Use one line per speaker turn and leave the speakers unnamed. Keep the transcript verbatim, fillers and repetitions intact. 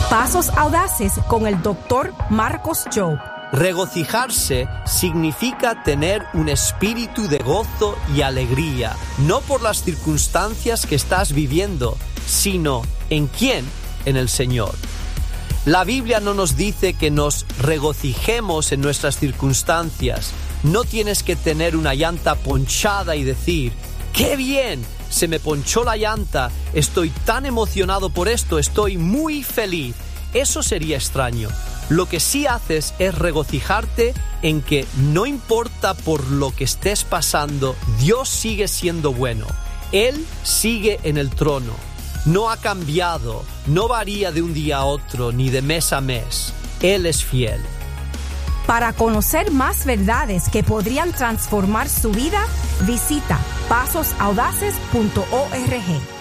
Pasos Audaces con el doctor Marcos Jobe.
Regocijarse significa tener un espíritu de gozo y alegría, no por las circunstancias que estás viviendo, sino en quién, en el Señor. La Biblia no nos dice que nos regocijemos en nuestras circunstancias. No tienes que tener una llanta ponchada y decir, ¡qué bien! Se me ponchó la llanta, estoy tan emocionado por esto, estoy muy feliz. Eso sería extraño. Lo que sí haces es regocijarte en que no importa por lo que estés pasando, Dios sigue siendo bueno. Él sigue en el trono. No ha cambiado, no varía de un día a otro ni de mes a mes. Él es fiel.
Para conocer más verdades que podrían transformar su vida, visita pasos audaces punto org.